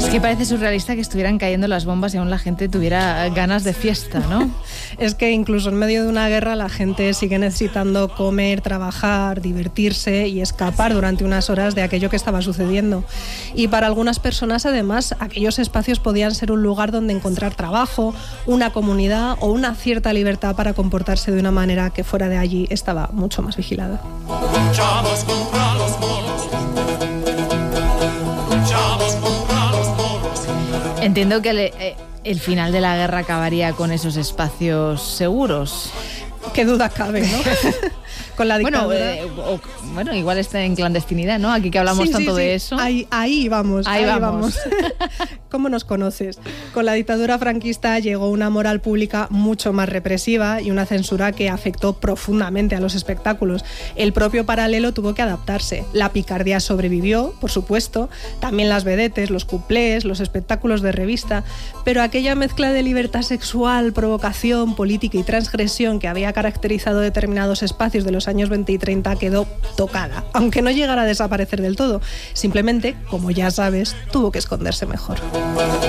que parece surrealista que estuvieran cayendo las bombas y aún la gente tuviera ganas de fiesta, ¿no? Es que incluso en medio de una guerra la gente sigue necesitando comer, trabajar, divertirse y escapar durante unas horas de aquello que estaba sucediendo. Y para algunas personas, además, aquellos espacios podían ser un lugar donde encontrar trabajo, una comunidad o una cierta libertad para comportarse de una manera que fuera de allí estaba mucho más vigilada. Luchamos contra los monos. Luchamos contra los monos. Entiendo que el final de la guerra acabaría con esos espacios seguros. Qué duda cabe, ¿no? Con la dictadura. Bueno, igual está en clandestinidad, ¿no? Aquí que hablamos tanto de eso. Ahí vamos. ¿Cómo nos conoces? Con la dictadura franquista llegó una moral pública mucho más represiva y una censura que afectó profundamente a los espectáculos. El propio Paralelo tuvo que adaptarse. La picardía sobrevivió, por supuesto, también las vedetes, los cuplés, los espectáculos de revista, pero aquella mezcla de libertad sexual, provocación, política y transgresión que había caracterizado determinados espacios de los años 20 y 30 quedó tocada, aunque no llegara a desaparecer del todo. Simplemente, como ya sabes, tuvo que esconderse mejor.